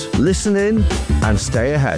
sports. Listen in and stay ahead.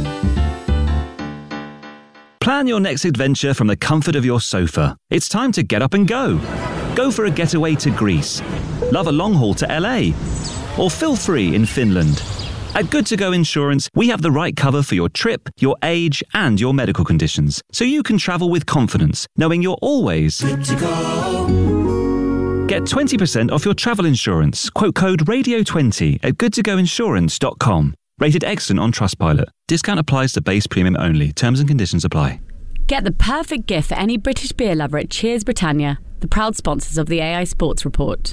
Plan your next adventure from the comfort of your sofa. It's time to get up and go. Go for a getaway to Greece. Love a long haul to LA. Or feel free in Finland. At Good To Go Insurance, we have the right cover for your trip, your age, and your medical conditions, so you can travel with confidence, knowing you're always good to go. Get 20% off your travel insurance. Quote code RADIO20 at goodtogoinsurance.com. Rated excellent on Trustpilot. Discount applies to base premium only. Terms and conditions apply. Get the perfect gift for any British beer lover at Cheers Britannia, the proud sponsors of the AI Sports Report.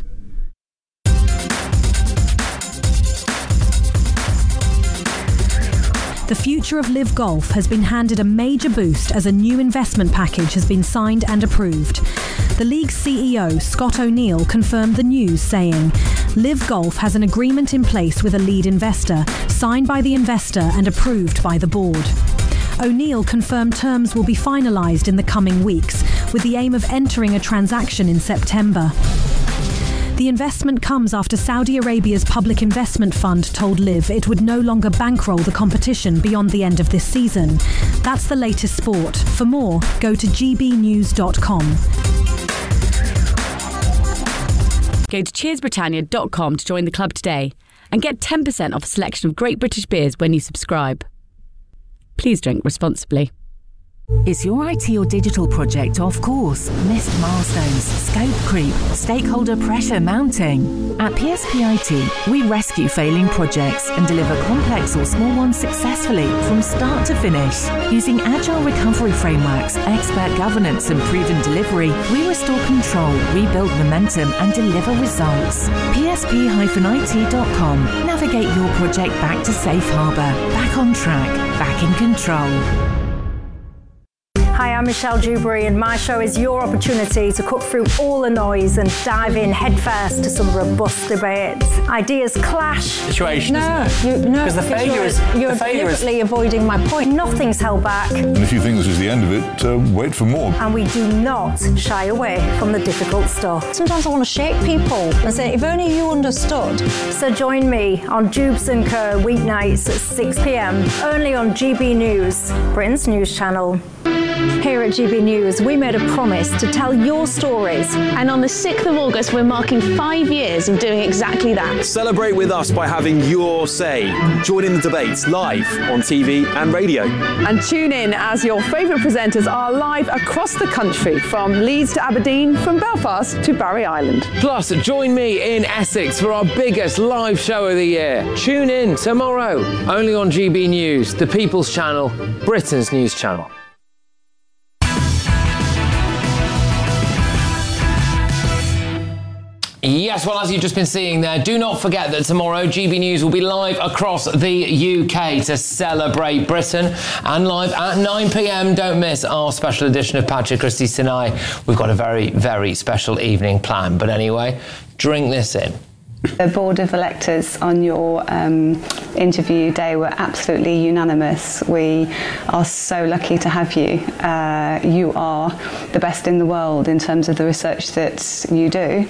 The future of Live Golf has been handed a major boost as a new investment package has been signed and approved. The league's CEO, Scott O'Neill, confirmed the news, saying, Live Golf has an agreement in place with a lead investor, signed by the investor and approved by the board. O'Neill confirmed terms will be finalised in the coming weeks, with the aim of entering a transaction in September. The investment comes after Saudi Arabia's Public Investment Fund told Liv it would no longer bankroll the competition beyond the end of this season. That's the latest sport. For more, go to gbnews.com. Go to cheersbritannia.com to join the club today and get 10% off a selection of great British beers when you subscribe. Please drink responsibly. Is your IT or digital project off course? Missed milestones, scope creep, stakeholder pressure mounting? At PSP IT, we rescue failing projects and deliver complex or small ones successfully from start to finish. Using agile recovery frameworks, expert governance and proven delivery, we restore control, rebuild momentum and deliver results. PSP-IT.com. Navigate your project back to safe harbour, back on track, back in control. Hi, I'm Michelle Dewberry, and my show is your opportunity to cut through all the noise and dive in headfirst to some robust debates. Ideas clash. Situation. Because the failure is deliberately avoiding my point. Nothing's held back. And if you think this is the end of it, wait for more. And we do not shy away from the difficult stuff. Sometimes I want to shake people and say, if only you understood. So join me on Jubes & Co. weeknights at 6 p.m, only on GB News, Britain's news channel. Here at GB News, we made a promise to tell your stories. And on the 6th of August, we're marking 5 years of doing exactly that. Celebrate with us by having your say. Join in the debates live on TV and radio. And tune in as your favourite presenters are live across the country, from Leeds to Aberdeen, from Belfast to Barry Island. Plus, join me in Essex for our biggest live show of the year. Tune in tomorrow, only on GB News, the People's Channel, Britain's news channel. Yes, well, as you've just been seeing there, do not forget that tomorrow GB News will be live across the UK to celebrate Britain, and live at 9 p.m. Don't miss our special edition of Patrick Christie's Tonight. We've got a very, very special evening planned. But anyway, drink this in. The board of electors on your interview day were absolutely unanimous. We are so lucky to have you. You are the best in the world in terms of the research that you do.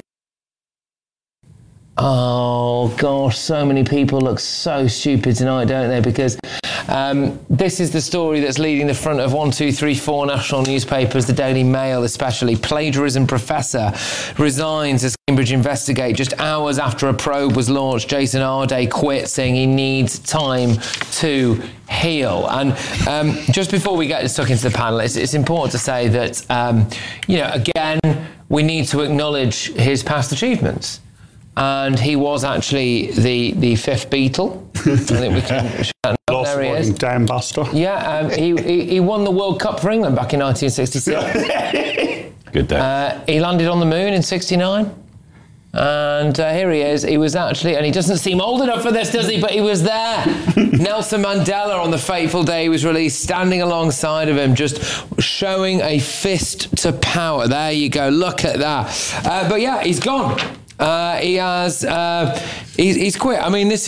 Oh, gosh, so many people look so stupid tonight, don't they? Because this is the story that's leading the front of 1, 2, 3, 4 national newspapers, the Daily Mail especially. Plagiarism professor resigns as Cambridge investigate. Just hours after a probe was launched, Jason Arday quit, saying he needs time to heal. And just before we get stuck into the panel, it's important to say that, again, we need to acknowledge his past achievements. And he was actually the fifth Beatle. I think we can. There he is. Dan Buster. Yeah, he won the World Cup for England back in 1966. Good day. He landed on the moon in 1969. And here he is. He was actually, and he doesn't seem old enough for this, does he? But he was there. Nelson Mandela, on the fateful day he was released, standing alongside of him, just showing a fist to power. There you go. Look at that. But yeah, he's gone. He has. He's quit. I mean, this is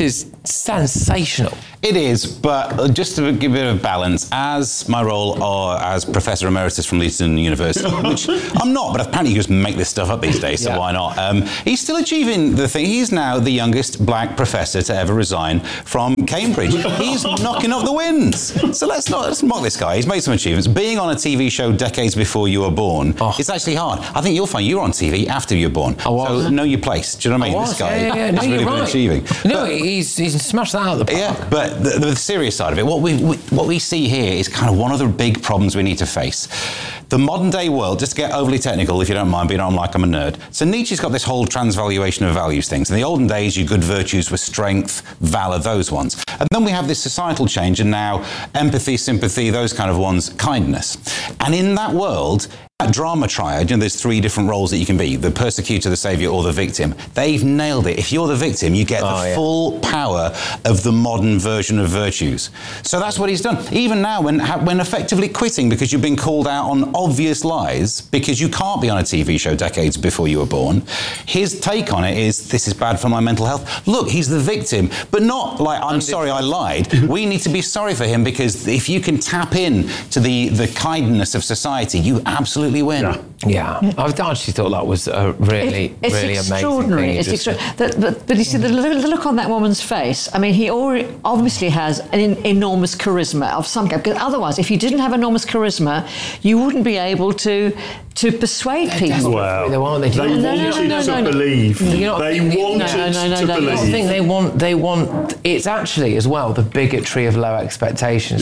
sensational. It is, but just to give a bit of balance, as my role as Professor Emeritus from Leeds University, which I'm not, but apparently you just make this stuff up these days, so why not? He's still achieving the thing. He's now the youngest black professor to ever resign from Cambridge. He's knocking up the wins. So let's mock this guy. He's made some achievements. Being on a TV show decades before you were born, it's actually hard. I think you'll find you were on TV after you were born. So know your place. Do you know what I mean? This guy has really been achieving. No, he's smashed that out of the park. Yeah, but the serious side of it, what we see here is kind of one of the big problems we need to face. The modern day world, just to get overly technical, if you don't mind, being on like I'm a nerd. So Nietzsche's got this whole transvaluation of values things. In the olden days, your good virtues were strength, valour, those ones. And then we have this societal change, and now empathy, sympathy, those kind of ones, kindness. And in that world, that drama triad, there's 3 different roles that you can be, the persecutor, the saviour, or the victim. They've nailed it. If you're the victim, you get the full power of the modern version of virtues. So that's what he's done. Even now, when effectively quitting because you've been called out on obvious lies, because you can't be on a TV show decades before you were born, his take on it is, this is bad for my mental health. Look, he's the victim, but not like, I'm sorry I lied. We need to be sorry for him, because if you can tap in to the kindness of society, you absolutely win. Yeah. I've actually thought that was a really extraordinary. amazing thing. It's extraordinary. But you see, the look on that woman's face, I mean, he obviously has an enormous charisma of some kind, because otherwise, if you didn't have enormous charisma, you wouldn't be able to persuade people. Well, they wanted to believe. They wanted to believe. I think they want. It's actually as well the bigotry of low expectations.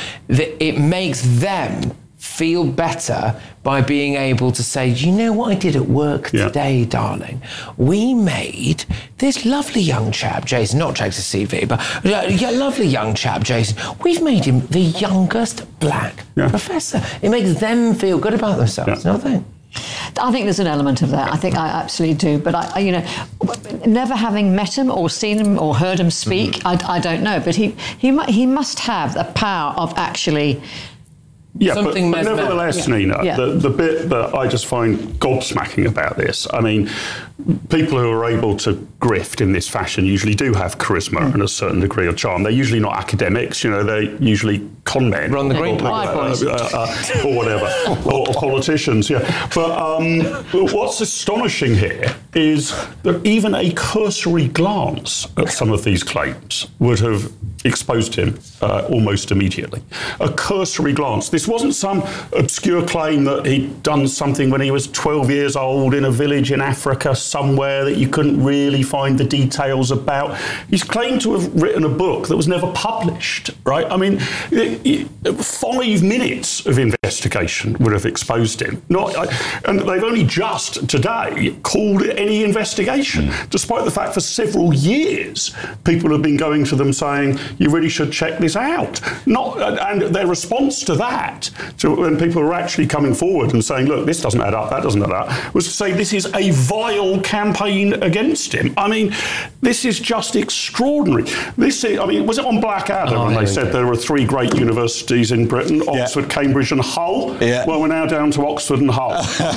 It makes them feel better by being able to say, you know what I did at work today, darling? We made this lovely young chap, Jason, not check his CV, but lovely young chap, Jason, we've made him the youngest black professor. It makes them feel good about themselves, don't they? I think there's an element of that. I think I absolutely do. But I never having met him or seen him or heard him speak, I don't know. But he must have the power of actually. Yeah, but nevertheless, Nina, the bit that I just find gobsmacking about this, I mean, people who are able to grift in this fashion usually do have charisma and a certain degree of charm. They're usually not academics, they're usually con men. Run the green or whatever, or politicians, But what's astonishing here is that even a cursory glance at some of these claims would have exposed him almost immediately. A cursory glance. This wasn't some obscure claim that he'd done something when he was 12 years old in a village in Africa somewhere that you couldn't really find the details about. He's claimed to have written a book that was never published, right? I mean, 5 minutes of investigation would have exposed him. And they've only just today called it any investigation, despite the fact for several years people have been going to them saying, you really should check this out. And their response to that, when people are actually coming forward and saying, look, this doesn't add up, that doesn't add up, was to say this is a vile campaign against him. I mean, this is just extraordinary. Was it on Blackadder when they said there were 3 great universities in Britain, Oxford, Cambridge and Hull? Yeah. Well, we're now down to Oxford and Hull.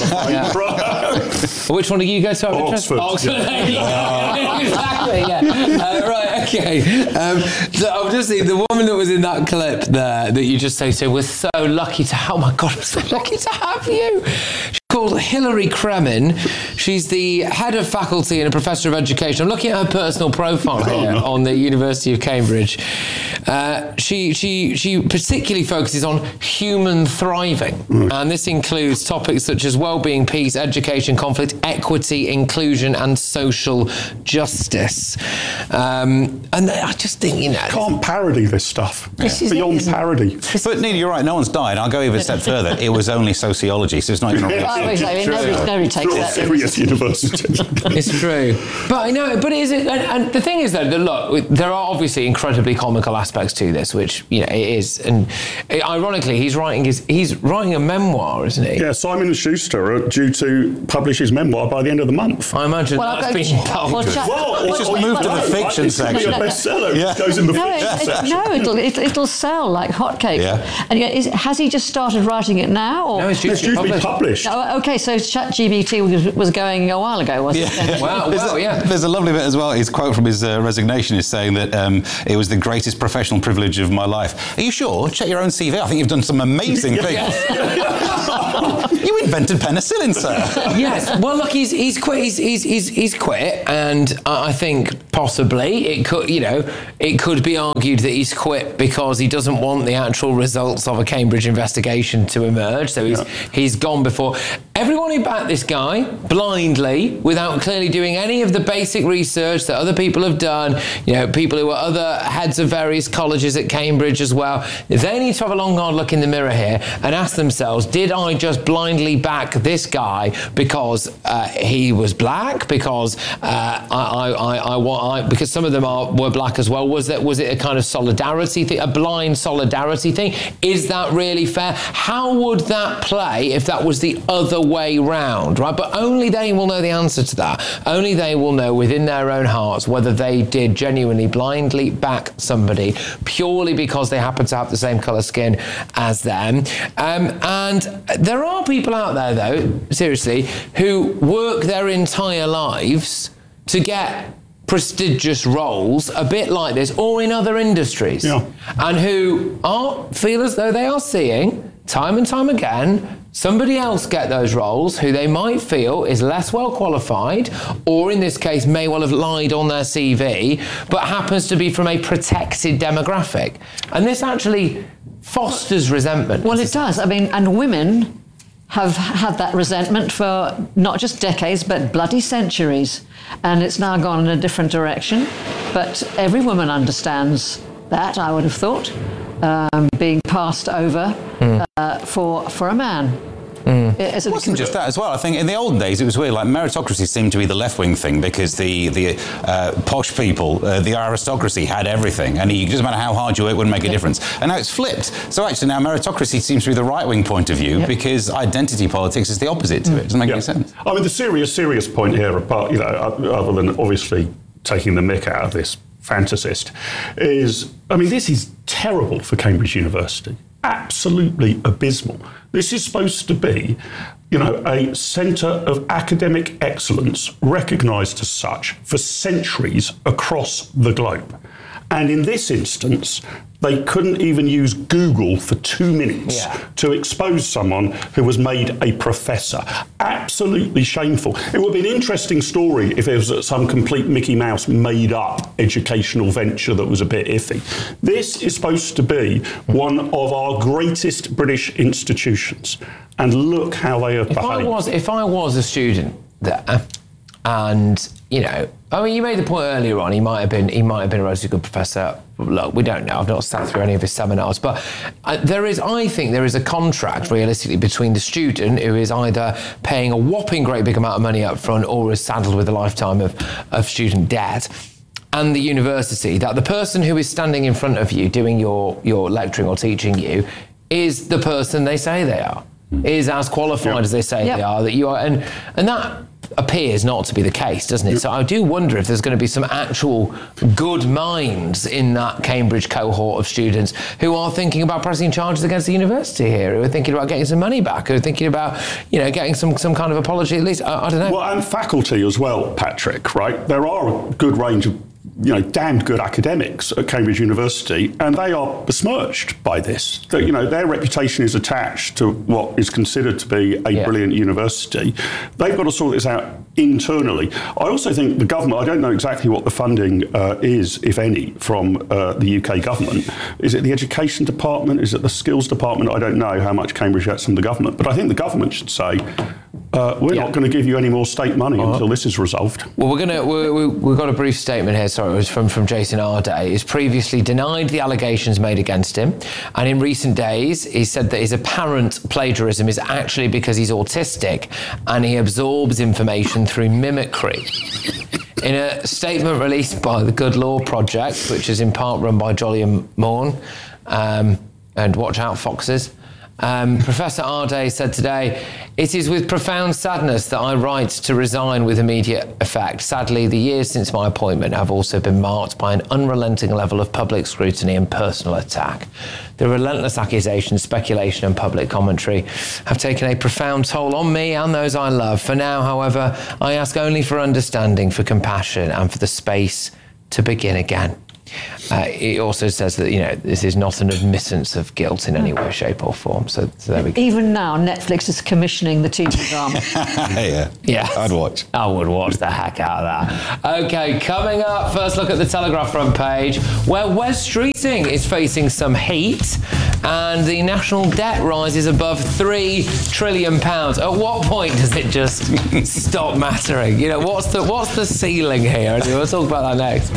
Which one do you go to? Oxford. Exactly, right, okay. So I'm just saying, the woman that was in that clip there that you just said, we're so lucky to have, oh my God, I'm so lucky to have you. She's called Hilary Kremen. She's the head of faculty and a professor of education. I'm looking at her personal profile here on the University of Cambridge. She particularly focuses on human thriving. And this includes topics such as well-being, peace, education, conflict, equity, inclusion, and social justice. And I just think, can't parody this stuff. It's beyond parody. But Nina, you're right, no one's died. I'll go even a step further. It was only sociology, so it's not even nobody takes that serious university. It's true. But I know, but is it, and the thing is though, that look, there are obviously incredibly comical aspects to this, which, it is. And ironically, he's writing a memoir, isn't he? Yeah, Simon & Schuster are due to publish his memoir by the end of the month. I imagine that's been published. It's just moved to the fiction section. It's a bestseller. It goes in the fiction section. No, it'll sell like hotcakes. Yeah. And has he just started writing it now? Or? No, it's due to be published. Okay, so ChatGPT was going a while ago, wasn't it? Wow, There's a lovely bit as well. His quote from his resignation is saying that it was the greatest professional privilege of my life. Are you sure? Check your own CV. I think you've done some amazing things. You invented penicillin, sir. Yes. Well, look, he's quit. He's quit, and I think possibly it could be argued that he's quit because he doesn't want the actual results of a Cambridge investigation to emerge. So he's gone before. Everyone who backed this guy blindly, without clearly doing any of the basic research that other people have done, people who are other heads of various colleges at Cambridge as well, they need to have a long, hard look in the mirror here and ask themselves, did I just blindly back this guy because he was black, because because some of them were black as well? Was it a kind of solidarity thing, a blind solidarity thing? Is that really fair? How would that play if that was the other way round, right? But only they will know the answer to that. Only they will know within their own hearts whether they did genuinely blindly back somebody purely because they happen to have the same colour skin as them. And there are people out there, though, seriously, who work their entire lives to get prestigious roles a bit like this or in other industries, and who feel as though they are seeing time and time again somebody else get those roles who they might feel is less well qualified, or in this case may well have lied on their CV, but happens to be from a protected demographic. And this actually fosters resentment. Well, it does. I mean, and women have had that resentment for not just decades, but bloody centuries. And it's now gone in a different direction. But every woman understands that, I would have thought, being passed over for a man. It wasn't just that as well. I think in the olden days it was weird. Like meritocracy seemed to be the left-wing thing because the posh people, the aristocracy, had everything, and it doesn't matter how hard you work, it wouldn't make a difference. And now it's flipped. So actually now meritocracy seems to be the right-wing point of view because identity politics is the opposite to it. It doesn't make any sense. I mean, the serious point here, apart, other than obviously taking the mick out of this fantasist, is, I mean, this is terrible for Cambridge University. Absolutely abysmal. This is supposed to be, a centre of academic excellence recognised as such for centuries across the globe. And in this instance, they couldn't even use Google for 2 minutes to expose someone who was made a professor. Absolutely shameful. It would be an interesting story if it was some complete Mickey Mouse made-up educational venture that was a bit iffy. This is supposed to be one of our greatest British institutions. And look how they have behaved. If I was a student there, and you made the point earlier on. He might have been a relatively good professor. Look, we don't know. I've not sat through any of his seminars, but I think there is a contract realistically between the student, who is either paying a whopping great big amount of money up front or is saddled with a lifetime of student debt, and the university, that the person who is standing in front of you doing your lecturing or teaching you is the person they say they are, is as qualified as they say they are, that you are, and that appears not to be the case, doesn't it? So I do wonder if there's going to be some actual good minds in that Cambridge cohort of students who are thinking about pressing charges against the university here, who are thinking about getting some money back, who are thinking about, getting some kind of apology at least. I don't know. Well, and faculty as well, Patrick, right? There are a good range of damned good academics at Cambridge University, and they are besmirched by this. Their reputation is attached to what is considered to be a brilliant university. They've got to sort this out internally. I also think the government, I don't know exactly what the funding is, if any, from the UK government. Is it the education department? Is it the skills department? I don't know how much Cambridge gets from the government, but I think the government should say, we're not going to give you any more state money until this is resolved. Well, we've got a brief statement here. Sorry, it was from Jason Arday. He's previously denied the allegations made against him, and in recent days he said that his apparent plagiarism is actually because he's autistic and he absorbs information through mimicry. In a statement released by the Good Law Project, which is in part run by Jolly and Morn, and Watch Out Foxes, Professor Arday said today, "It is with profound sadness that I write to resign with immediate effect. Sadly, the years since my appointment have also been marked by an unrelenting level of public scrutiny and personal attack. The relentless accusations, speculation and public commentary have taken a profound toll on me and those I love. For now, however, I ask only for understanding, for compassion and for the space to begin again." It also says that, this is not an admittance of guilt in any way, shape or form. So there we go. Even now, Netflix is commissioning the TV drama. Yeah, I'd watch. I would watch the heck out of that. OK, coming up, first look at the Telegraph front page, where Wes Streeting is facing some heat and the national debt rises above £3 trillion. At what point does it just stop mattering? What's the ceiling here? We'll talk about that next.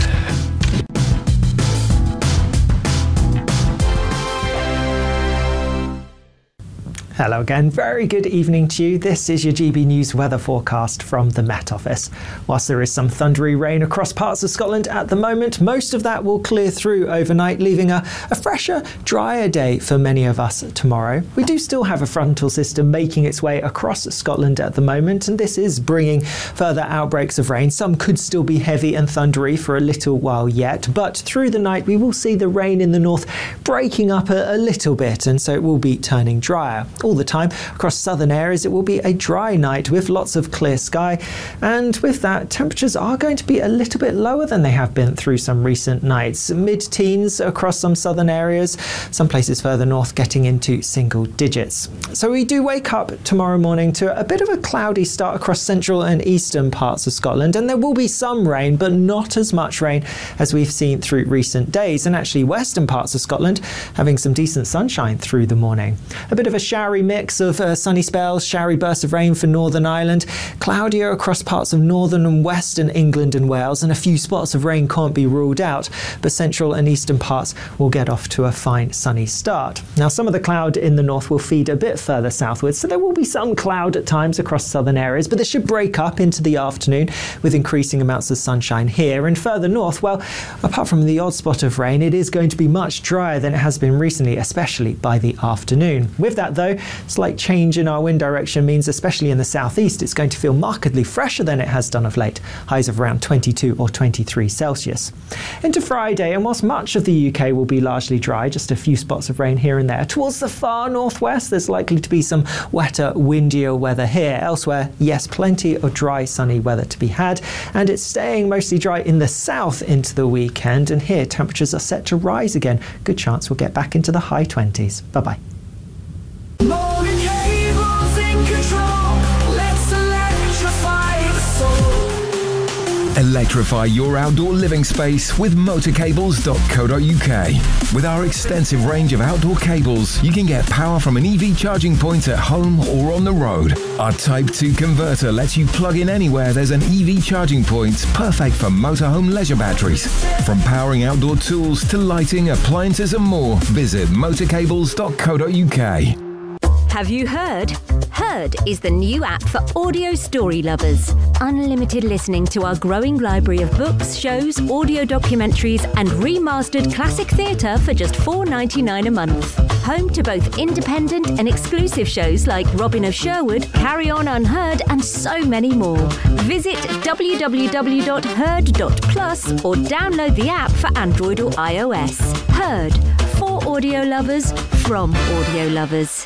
Hello again, very good evening to you. This is your GB News weather forecast from the Met Office. Whilst there is some thundery rain across parts of Scotland at the moment, most of that will clear through overnight, leaving a fresher, drier day for many of us tomorrow. We do still have a frontal system making its way across Scotland at the moment, and this is bringing further outbreaks of rain. Some could still be heavy and thundery for a little while yet, but through the night we will see the rain in the north breaking up a little bit, and so it will be turning drier. All the time across southern areas it will be a dry night with lots of clear sky, and with that temperatures are going to be a little bit lower than they have been through some recent nights. Mid-teens across some southern areas, some places further north getting into single digits. So we do wake up tomorrow morning to a bit of a cloudy start across central and eastern parts of Scotland, and there will be some rain but not as much rain as we've seen through recent days, and actually western parts of Scotland having some decent sunshine through the morning. A bit of a showery mix of sunny spells, showery bursts of rain for Northern Ireland, cloudier across parts of northern and western England and Wales, and a few spots of rain can't be ruled out, but central and eastern parts will get off to a fine sunny start. Now some of the cloud in the north will feed a bit further southwards, so there will be some cloud at times across southern areas, but this should break up into the afternoon with increasing amounts of sunshine here. And further north, well, apart from the odd spot of rain, it is going to be much drier than it has been recently, especially by the afternoon. With that though, slight change in our wind direction means, especially in the southeast, it's going to feel markedly fresher than it has done of late, highs of around 22 or 23 Celsius. Into Friday, and whilst much of the UK will be largely dry, just a few spots of rain here and there, towards the far northwest there's likely to be some wetter, windier weather here. Elsewhere, yes, plenty of dry, sunny weather to be had, and it's staying mostly dry in the south into the weekend, and here temperatures are set to rise again. Good chance we'll get back into the high 20s. Bye-bye. Electrify your outdoor living space with motorcables.co.uk. With our extensive range of outdoor cables, you can get power from an EV charging point at home or on the road. Our Type 2 converter lets you plug in anywhere there's an EV charging point, perfect for motorhome leisure batteries. From powering outdoor tools to lighting, appliances and more, visit motorcables.co.uk. Have you heard? Heard is the new app for audio story lovers. Unlimited listening to our growing library of books, shows, audio documentaries and remastered classic theatre for just $4.99 a month. Home to both independent and exclusive shows like Robin of Sherwood, Carry On Unheard and so many more. Visit www.heard.plus or download the app for Android or iOS. Heard, for audio lovers, from audio lovers.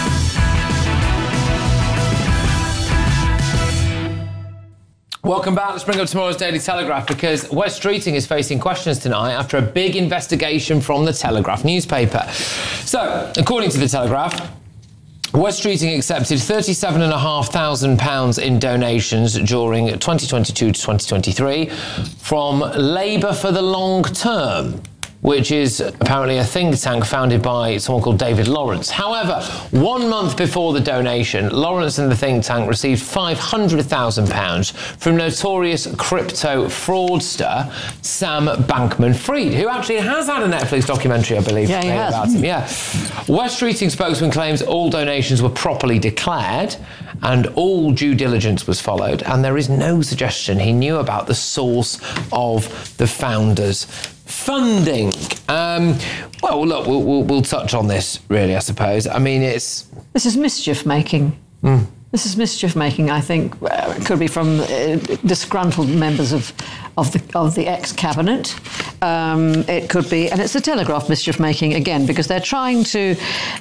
Welcome back. Let's bring up tomorrow's Daily Telegraph, because Wes Streeting is facing questions tonight after a big investigation from the Telegraph newspaper. So, according to the Telegraph, Wes Streeting accepted £37,500 in donations during 2022 to 2023 from Labour for the Long Term, which is apparently a think tank founded by someone called David Lawrence. However, 1 month before the donation, Lawrence and the think tank received £500,000 from notorious crypto fraudster Sam Bankman-Fried, who actually has had a Netflix documentary, I believe, made about him. Yeah. Wes Streeting spokesman claims all donations were properly declared and all due diligence was followed, and there is no suggestion he knew about the source of the founder's funding. Well, look, we'll touch on this, really, I suppose. I mean, this is mischief making. This is mischief making, I think. It could be from disgruntled members of the ex-cabinet. It could be, and it's the Telegraph mischief making again, because they're trying to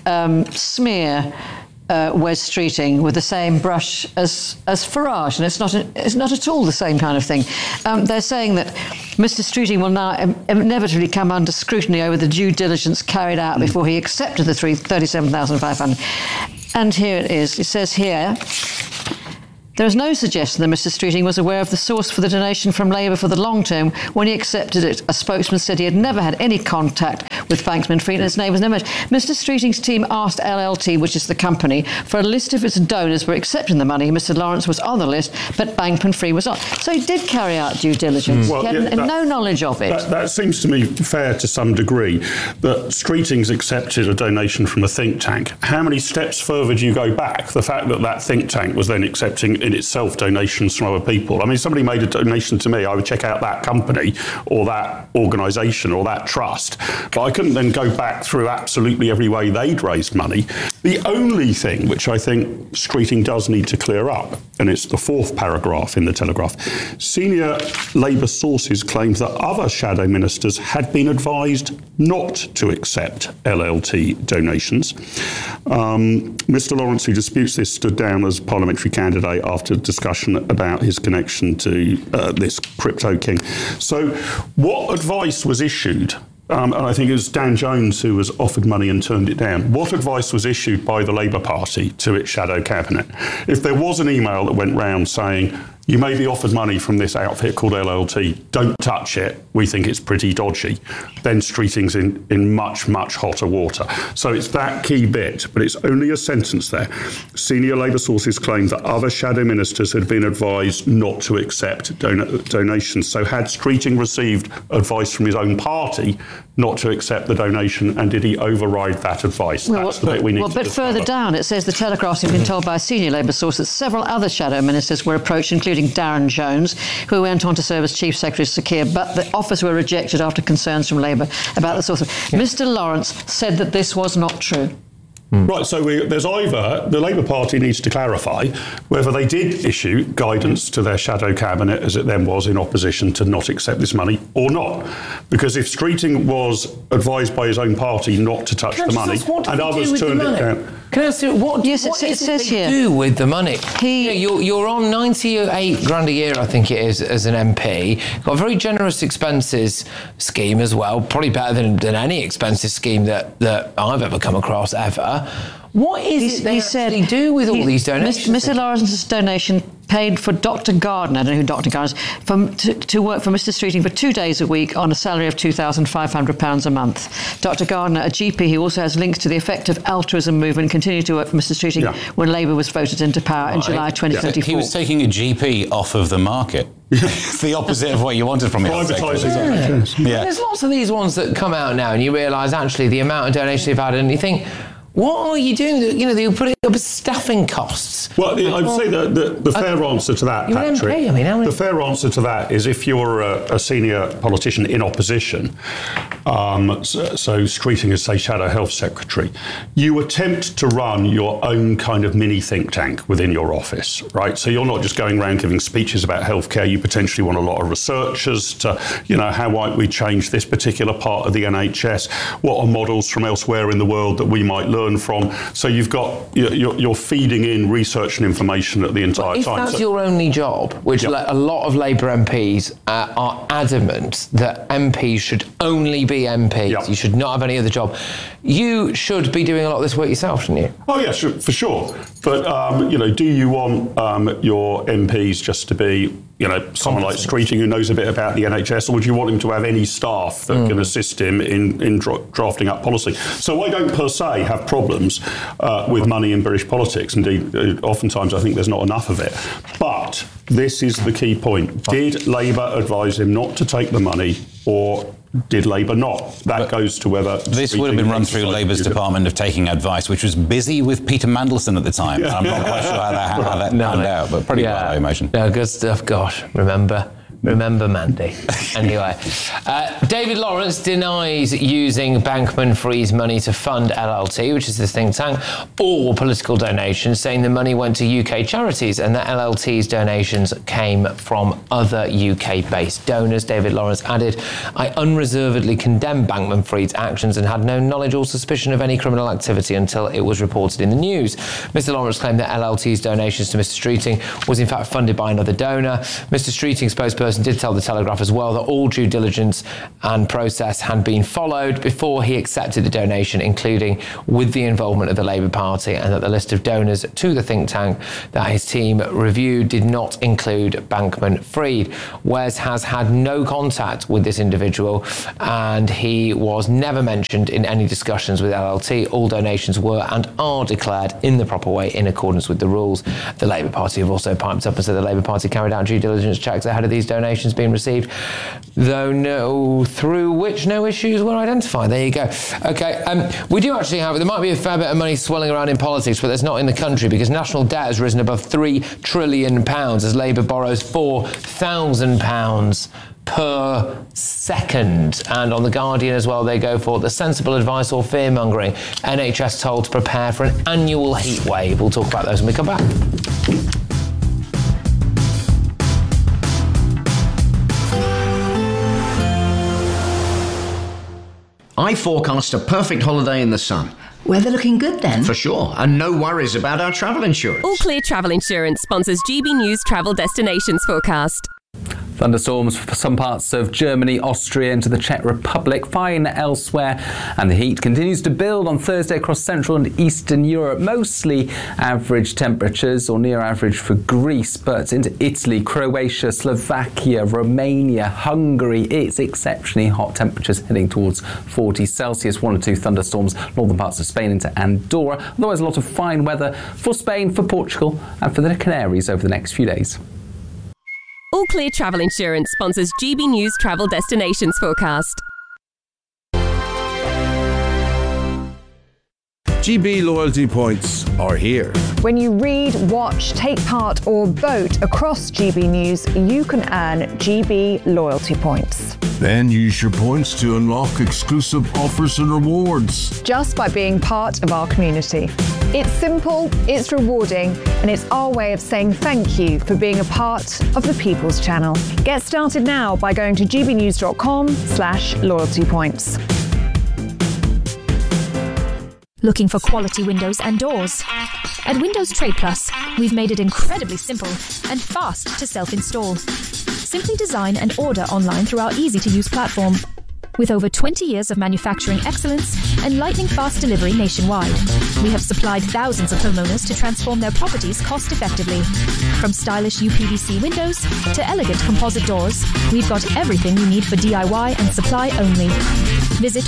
smear Wes Streeting with the same brush as Farage, and it's not at all the same kind of thing. They're saying that Mr. Streeting will now inevitably come under scrutiny over the due diligence carried out before he accepted the $37,500. And here it is. It says here, there is no suggestion that Mr. Streeting was aware of the source for the donation from Labour for the long term when he accepted it. A spokesman said he had never had any contact with Bankman-Fried and his name was never mentioned. Mr. Streeting's team asked LLT, which is the company, for a list of its donors for accepting the money. Mr. Lawrence was on the list, but Bankman-Fried was not. So he did carry out due diligence. He had no knowledge of it. That seems to me fair to some degree, that Streeting's accepted a donation from a think tank. How many steps further do you go back? The fact that think tank was then accepting in itself donations from other people. I mean, if somebody made a donation to me, I would check out that company or that organisation or that trust. But I couldn't then go back through absolutely every way they'd raised money. The only thing which I think Streeting does need to clear up, and it's the fourth paragraph in the Telegraph, senior Labour sources claimed that other shadow ministers had been advised not to accept LLT donations. Mr. Lawrence, who disputes this, stood down as parliamentary candidate after discussion about his connection to this crypto king. So what advice was issued? And I think it was Dan Jones who was offered money and turned it down. What advice was issued by the Labour Party to its shadow cabinet? If there was an email that went round saying, you may be offered money from this outfit called LLT, don't touch it, we think it's pretty dodgy, then Streeting's in much, much hotter water. So it's that key bit, but it's only a sentence there. Senior Labour sources claimed that other shadow ministers had been advised not to accept donations. So had Streeting received advice from his own party not to accept the donation, and did he override that advice? That's the bit we need to But discover. further down, it says the Telegraph's been told by a senior Labour source that several other shadow ministers were approached, including Darren Jones, who went on to serve as Chief Secretary of Sakir, but the offers were rejected after concerns from Labour about the source. Mr. Lawrence said that this was not true. Right, so there's either the Labour Party needs to clarify whether they did issue guidance to their shadow cabinet, as it then was in opposition, to not accept this money or not. Because if Streeting was advised by his own party not to touch the money and others turned it down. Can I ask you, what says here, do with the money? You're on 98 grand a year, I think it is, as an MP. Got a very generous expenses scheme as well, probably better than any expenses scheme that I've ever come across, ever. What is it they actually do with all these donations? Mr. Lawrence's donation paid for Dr. Gardner, I don't know who Dr. Gardner is, to work for Mr. Streeting for 2 days a week on a salary of £2,500 a month. Dr. Gardner, a GP who also has links to the effective altruism movement, continued to work for Mr. Streeting when Labour was voted into power in July 2024. He was taking a GP off of the market. The opposite of what you wanted from it. Privatising. Yeah. There's lots of these ones that come out now, and you realise actually the amount of donations they've had, and you think, what are you doing? You know, they put it up as staffing costs. Well, I would say that the fair answer to that, You're an Patrick, MP, I mean, how many... the fair answer to that is if you're a senior politician in opposition, so Streeting as, say, Shadow Health Secretary, you attempt to run your own kind of mini think tank within your office, right? So you're not just going around giving speeches about healthcare. You potentially want a lot of researchers to, how might we change this particular part of the NHS? What are models from elsewhere in the world that we might learn from? So you've got, you're feeding in research and information at the entire if time. If that's your only job, which a lot of Labour MPs are adamant that MPs should only be MPs, you should not have any other job, you should be doing a lot of this work yourself, shouldn't you? Oh, yeah, sure, for sure. But, do you want your MPs just to be, someone like Streeting who knows a bit about the NHS, or would you want him to have any staff that can assist him in drafting up policy? So I don't per se have problems with money in British politics. Indeed, oftentimes I think there's not enough of it. But this is the key point. Did Labour advise him not to take the money, or did Labour not? That goes to whether... This would have been run through Labour's Department of Taking Advice, which was busy with Peter Mandelson at the time. I'm not quite sure how that panned out, but pretty well, I imagine. Yeah, good stuff. Gosh, remember Remember Mandy. Anyway, David Lawrence denies using Bankman-Fried's money to fund LLT, which is the think tank, or political donations, saying the money went to UK charities and that LLT's donations came from other UK-based donors. David Lawrence added, I unreservedly condemn Bankman-Fried's actions and had no knowledge or suspicion of any criminal activity until it was reported in the news. Mr. Lawrence claimed that LLT's donations to Mr. Streeting was in fact funded by another donor. Mr. Streeting's spokesperson did tell The Telegraph as well that all due diligence and process had been followed before he accepted the donation, including with the involvement of the Labour Party, and that the list of donors to the think tank that his team reviewed did not include Bankman-Fried. Wes has had no contact with this individual and he was never mentioned in any discussions with LLT. All donations were and are declared in the proper way in accordance with the rules. The Labour Party have also piped up and said the Labour Party carried out due diligence checks ahead of these donations being received, through which no issues were identified. There you go. Okay, we do actually have, there might be a fair bit of money swirling around in politics, but there's not in the country, because national debt has risen above £3 trillion as Labour borrows £4,000 per second. And on The Guardian as well, they go for the sensible advice or fear-mongering. NHS told to prepare for an annual heat wave. We'll talk about those when we come back. I forecast a perfect holiday in the sun. Weather looking good then? For sure, and no worries about our travel insurance. All Clear Travel Insurance sponsors GB News Travel Destinations Forecast. Thunderstorms for some parts of Germany, Austria into the Czech Republic, fine elsewhere, and the heat continues to build on Thursday across Central and Eastern Europe. Mostly average temperatures or near average for Greece, but into Italy, Croatia, Slovakia, Romania, Hungary, it's exceptionally hot temperatures heading towards 40 Celsius. 1 or 2 thunderstorms northern parts of Spain into Andorra. Otherwise a lot of fine weather for Spain, for Portugal and for the Canaries over the next few days. All Clear Travel Insurance sponsors GB News Travel Destinations Forecast. GB loyalty points are here. When you read, watch, take part or vote across GB News, you can earn GB loyalty points. Then use your points to unlock exclusive offers and rewards. Just by being part of our community. It's simple, it's rewarding, and it's our way of saying thank you for being a part of the People's Channel. Get started now by going to gbnews.com/loyalty points. Looking for quality windows and doors? At Windows Trade Plus, we've made it incredibly simple and fast to self-install. Simply design and order online through our easy-to-use platform. With over 20 years of manufacturing excellence and lightning-fast delivery nationwide, we have supplied thousands of homeowners to transform their properties cost-effectively. From stylish UPVC windows to elegant composite doors, we've got everything you need for DIY and supply only. Visit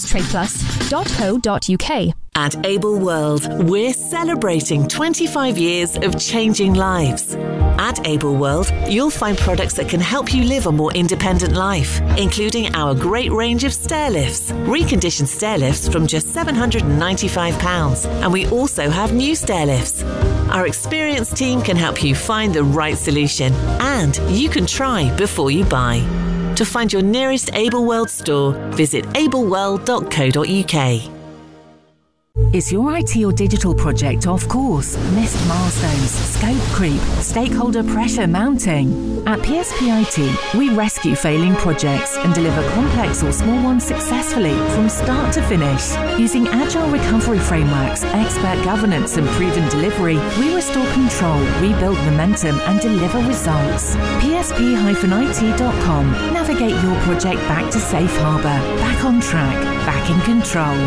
windowstradeplus.co.uk. At Able World, we're celebrating 25 years of changing lives. At Able World, you'll find products that can help you live a more independent life, including our great range of stair lifts, reconditioned stair lifts from just £795, and we also have new stair lifts. Our experienced team can help you find the right solution, and you can try before you buy. To find your nearest Able World store, visit ableworld.co.uk. Is your IT or digital project off course? Missed milestones, scope creep, stakeholder pressure mounting? At PSPIT, we rescue failing projects and deliver complex or small ones successfully from start to finish. Using agile recovery frameworks, expert governance and proven delivery, we restore control, rebuild momentum and deliver results. PSP-IT.com. Navigate your project back to safe harbour, back on track, back in control.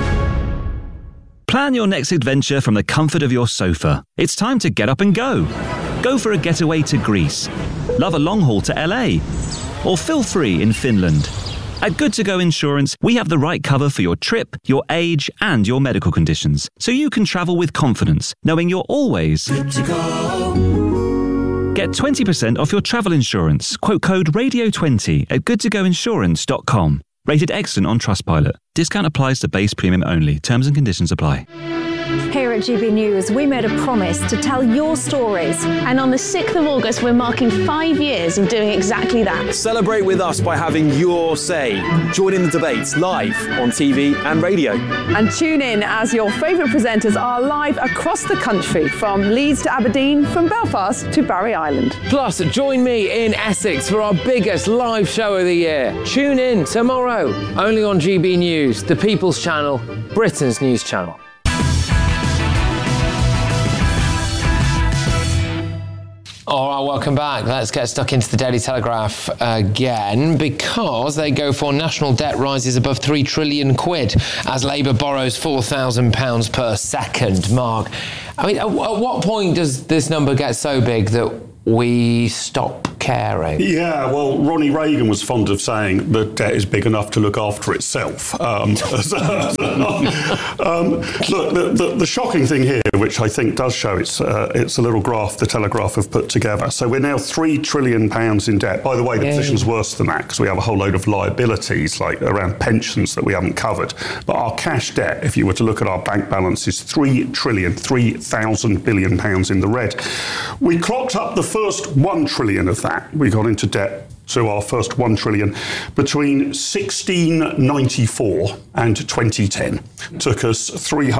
Plan your next adventure from the comfort of your sofa. It's time to get up and go. Go for a getaway to Greece. Love a long haul to LA. Or feel free in Finland. At Good To Go Insurance, we have the right cover for your trip, your age, and your medical conditions, so you can travel with confidence, knowing you're always good to go. Get 20% off your travel insurance. Quote code Radio20 at goodtogoinsurance.com. Rated excellent on Trustpilot. Discount applies to base premium only. Terms and conditions apply. Here at GB News, we made a promise to tell your stories. And on the 6th of August, we're marking 5 years of doing exactly that. Celebrate with us by having your say. Join in the debates live on TV and radio. And tune in as your favourite presenters are live across the country, from Leeds to Aberdeen, from Belfast to Barry Island. Plus, join me in Essex for our biggest live show of the year. Tune in tomorrow, only on GB News, the People's Channel, Britain's news channel. All right, welcome back. Let's get stuck into the Daily Telegraph again, because they go for national debt rises above 3 trillion quid as Labour borrows £4,000 per second. Mark, I mean, at what point does this number get so big that we stop caring? Yeah, well, Ronnie Reagan was fond of saying that debt is big enough to look after itself. Look, the shocking thing here, which I think does show, it's a little graph the Telegraph have put together. So we're now £3 trillion in debt. By the way, the position's worse than that, because we have a whole load of liabilities, like around pensions, that we haven't covered. But our cash debt, if you were to look at our bank balance, is 3 trillion, 3,000 billion pounds in the red. We clocked up the first 1 trillion of that. We got into debt to our first 1 trillion between 1694 and 2010. Took us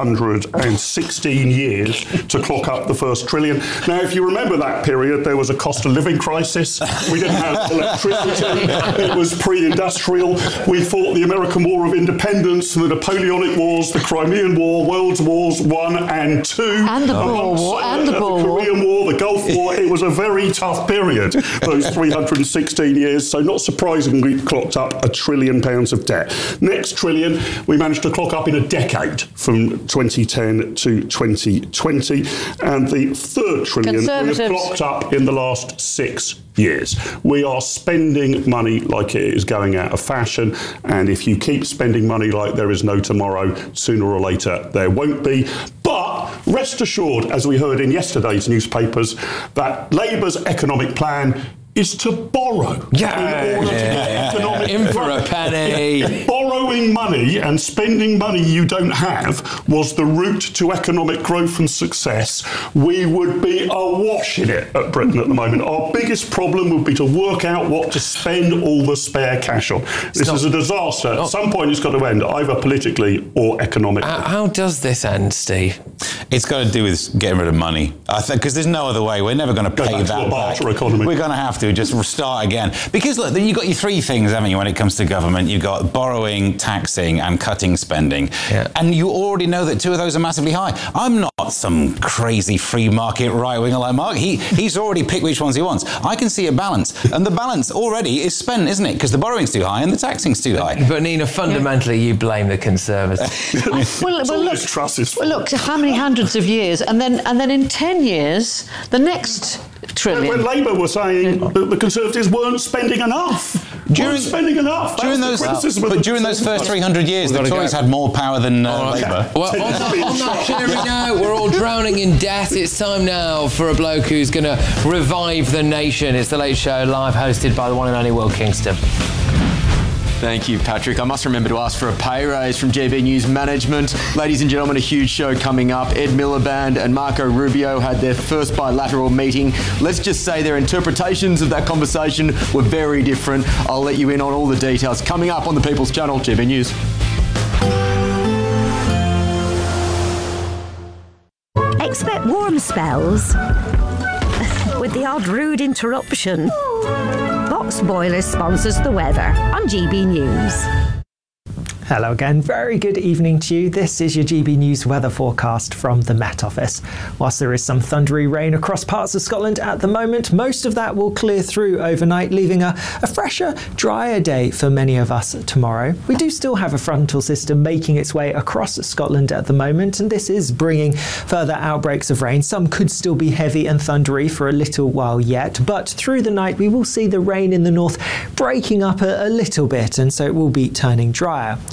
316 years to clock up the first trillion. Now, if you remember that period, there was a cost of living crisis. We didn't have electricity. It was pre-industrial. We fought the American War of Independence, the Napoleonic Wars, the Crimean War, World Wars I and II. And the Boer War, and the Boer War. The Korean War, the Gulf War. It was a very tough period, those 316 years. So not surprisingly, we clocked up £1 trillion of debt. Next trillion, we managed to clock up in a decade, from 2010 to 2020. And the third trillion we have clocked up in the last 6 years. We are spending money like it is going out of fashion. And if you keep spending money like there is no tomorrow, sooner or later there won't be. But rest assured, as we heard in yesterday's newspapers, that Labour's economic plan is to borrow in order to get economic in for a penny. If borrowing money and spending money you don't have was the route to economic growth and success, we would be awash in it at Britain at the moment. Our biggest problem would be to work out what to spend all the spare cash on. This is a disaster. At some point it's got to end, either politically or economically. How does this end, Steve? It's got to do with getting rid of money. I think, because there's no other way. We're never going to pay that back. Economy. We're going to have to just start again. Because look, you've got your three things, haven't you, when it comes to government? You've got borrowing, taxing and cutting spending. Yeah. And you already know that two of those are massively high. I'm not some crazy free market right-winger like Mark. He's already picked which ones he wants. I can see a balance. And the balance already is spent, isn't it? Because the borrowing's too high and the taxing's too high. But Nina, fundamentally, you blame the Conservatives. Look, how many hundreds of years, and then in 10 years, the next trillion. When Labour were saying that the Conservatives weren't spending enough. During those first 300 years, the Tories had more power than Labour. Well, on that cheery note, we're all drowning in debt. It's time now for a bloke who's going to revive the nation. It's The Late Show, live hosted by the one and only Will Kingston. Thank you, Patrick. I must remember to ask for a pay raise from GB News management. Ladies and gentlemen, a huge show coming up. Ed Miliband and Marco Rubio had their first bilateral meeting. Let's just say their interpretations of that conversation were very different. I'll let you in on all the details coming up on the People's Channel, GB News. Expect warm spells with the odd rude interruption. Box Boilers sponsors the weather on GB News. Hello again, very good evening to you. This is your GB News weather forecast from the Met Office. Whilst there is some thundery rain across parts of Scotland at the moment, most of that will clear through overnight, leaving a fresher, drier day for many of us tomorrow. We do still have a frontal system making its way across Scotland at the moment, and this is bringing further outbreaks of rain. Some could still be heavy and thundery for a little while yet, but through the night we will see the rain in the north breaking up a little bit, and so it will be turning drier.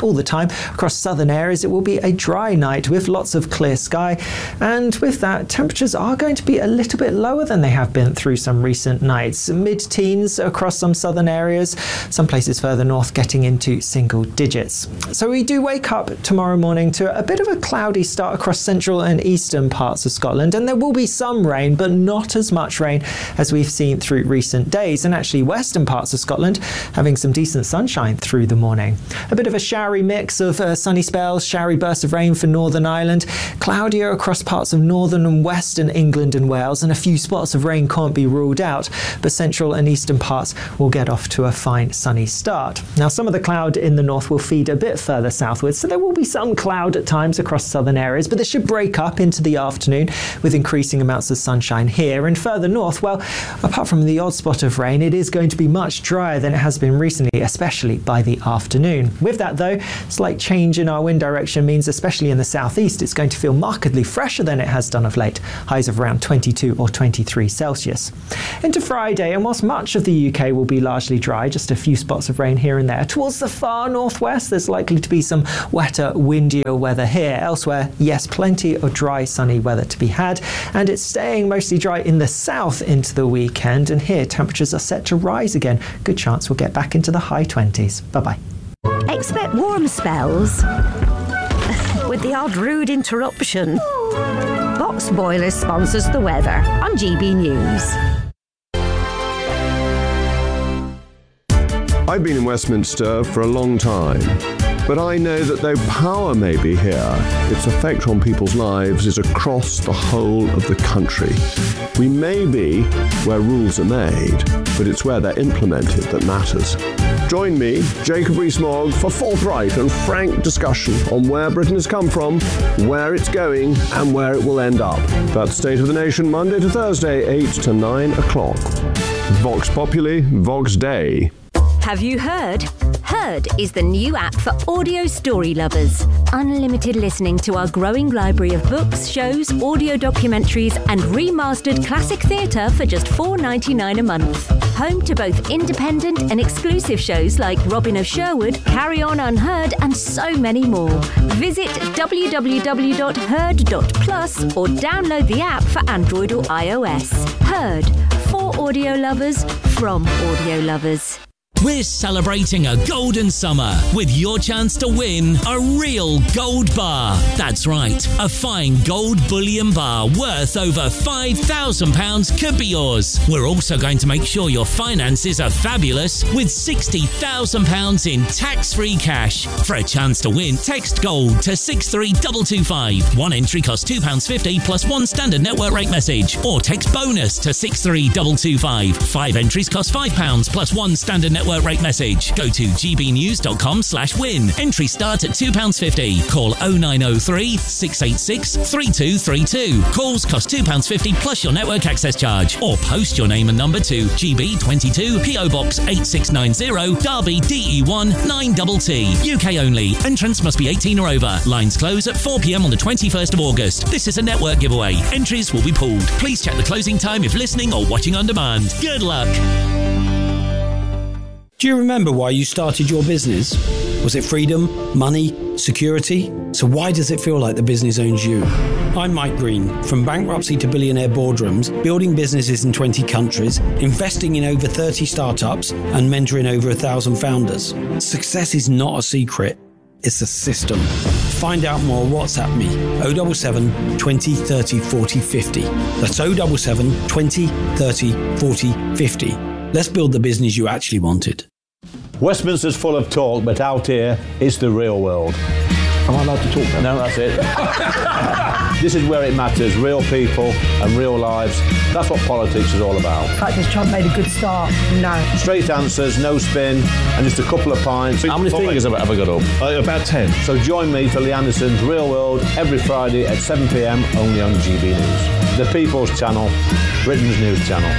all the time. Across southern areas, it will be a dry night with lots of clear sky. And with that, temperatures are going to be a little bit lower than they have been through some recent nights. Mid-teens across some southern areas, some places further north getting into single digits. So we do wake up tomorrow morning to a bit of a cloudy start across central and eastern parts of Scotland, and there will be some rain, but not as much rain as we've seen through recent days. And actually western parts of Scotland having some decent sunshine through the morning. A bit of a showery mix of sunny spells, showery bursts of rain for Northern Ireland, cloudier across parts of northern and western England and Wales, and a few spots of rain can't be ruled out, but central and eastern parts will get off to a fine sunny start. Now some of the cloud in the north will feed a bit further southwards, so there will be some cloud at times across southern areas, but this should break up into the afternoon with increasing amounts of sunshine here. And further north, well, apart from the odd spot of rain, it is going to be much drier than it has been recently, especially by the afternoon. With that though, slight change in our wind direction means, especially in the southeast, it's going to feel markedly fresher than it has done of late, highs of around 22 or 23 Celsius. Into Friday, and whilst much of the UK will be largely dry, just a few spots of rain here and there, towards the far northwest there's likely to be some wetter, windier weather here. Elsewhere, yes, plenty of dry, sunny weather to be had, and it's staying mostly dry in the south into the weekend, and here temperatures are set to rise again. Good chance we'll get back into the high 20s. Bye-bye. Expect warm spells with the odd rude interruption. Box Boilers sponsors the weather on GB News. I've been in Westminster for a long time, but I know that though power may be here, its effect on people's lives is across the whole of the country. We may be where rules are made, but it's where they're implemented that matters. Join me, Jacob Rees-Mogg, for forthright and frank discussion on where Britain has come from, where it's going, and where it will end up. That's State of the Nation, Monday to Thursday, 8 to 9 o'clock. Vox Populi, Vox Dei. Have you heard? Heard is the new app for audio story lovers. Unlimited listening to our growing library of books, shows, audio documentaries, and remastered classic theatre for just $4.99 a month. Home to both independent and exclusive shows like Robin of Sherwood, Carry On Unheard, and so many more. Visit www.heard.plus or download the app for Android or iOS. Heard, for audio lovers, from audio lovers. We're celebrating a golden summer with your chance to win a real gold bar. That's right, a fine gold bullion bar worth over £5,000 could be yours. We're also going to make sure your finances are fabulous with £60,000 in tax-free cash. For a chance to win, text GOLD to 63225. One entry costs £2.50 plus one standard network rate message. Or text BONUS to 63225. 5 entries cost £5 plus one standard network rate message. Go to gbnews.com/win. Entries start at £2.50. Call 0903 686 3232. Calls cost £2.50 plus your network access charge. Or post your name and number to GB22 PO Box 8690 Derby DE1 9TT. UK only. Entrance must be 18 or over. Lines close at 4 p.m. on the 21st of August. This is a network giveaway. Entries will be pulled. Please check the closing time if listening or watching on demand. Good luck. Do you remember why you started your business? Was it freedom, money, security? So why does it feel like the business owns you? I'm Mike Green. From bankruptcy to billionaire boardrooms, building businesses in 20 countries, investing in over 30 startups, and mentoring over 1,000 founders. Success is not a secret. It's a system. Find out more, WhatsApp me, 077 20 30 40 50. That's 077 20 30 40 50. Let's build the business you actually wanted. Westminster's full of talk, but out here, it's the real world. Am I allowed to talk then? No, that's it. This is where it matters, real people and real lives. That's what politics is all about. In fact, has Trump made a good start? No. Straight answers, no spin, and just a couple of pints. How many fingers have I got up? About 10. So join me for Lee Anderson's Real World every Friday at 7 p.m. only on GB News. The People's Channel, Britain's news channel.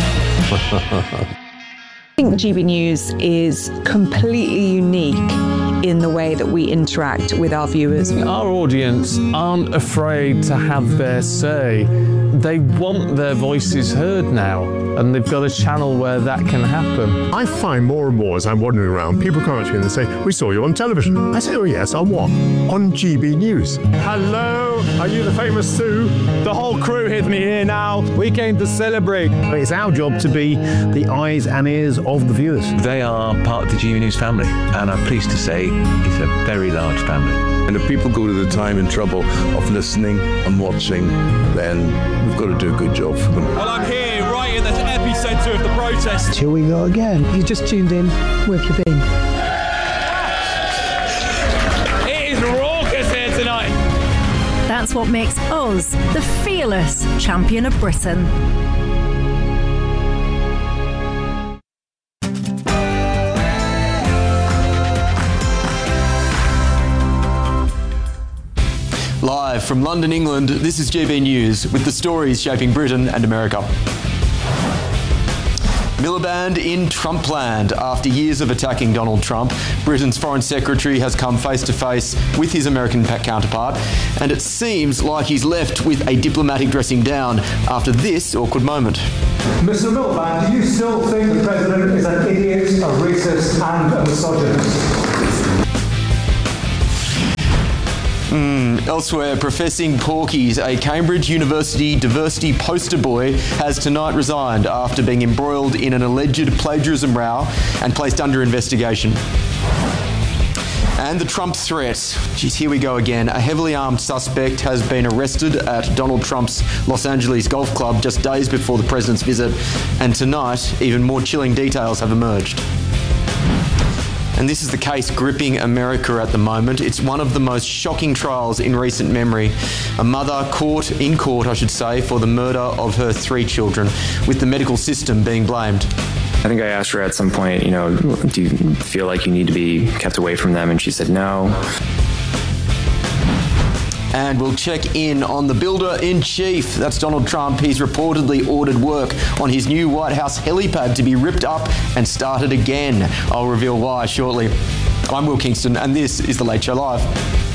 I think GB News is completely unique in the way that we interact with our viewers. Our audience aren't afraid to have their say. They want their voices heard now, and they've got a channel where that can happen. I find more and more as I'm wandering around, people come up to me and they say, "We saw you on television." I say, "Oh yes, on what?" "On GB News." Hello, are you the famous Sue? The whole crew with me here now. We came to celebrate. It's our job to be the eyes and ears of the viewers. They are part of the GB News family, and I'm pleased to say it's a very large family. And if people go to the time and trouble of listening and watching, then we've got to do a good job for them. Well, I'm here right in the epicentre of the protest. Here we go again. You just tuned in. Where have you been? It is raucous here tonight. That's what makes us the fearless champion of Britain. Live from London, England, this is GB News with the stories shaping Britain and America. Miliband in Trumpland. After years of attacking Donald Trump, Britain's Foreign Secretary has come face to face with his American counterpart, and it seems like he's left with a diplomatic dressing down after this awkward moment. Mr. Miliband, do you still think the President is an idiot, a racist and a misogynist? Elsewhere, professing porkies, a Cambridge University diversity poster boy has tonight resigned after being embroiled in an alleged plagiarism row and placed under investigation. And the Trump threat. Geez, here we go again. A heavily armed suspect has been arrested at Donald Trump's Los Angeles golf club just days before the president's visit. And tonight, even more chilling details have emerged. And this is the case gripping America at the moment. It's one of the most shocking trials in recent memory. A mother caught in court, I should say, for the murder of her 3 children, with the medical system being blamed. I think I asked her at some point, do you feel like you need to be kept away from them? And she said no. And we'll check in on the builder-in-chief. That's Donald Trump. He's reportedly ordered work on his new White House helipad to be ripped up and started again. I'll reveal why shortly. I'm Will Kingston, and this is The Late Show Live.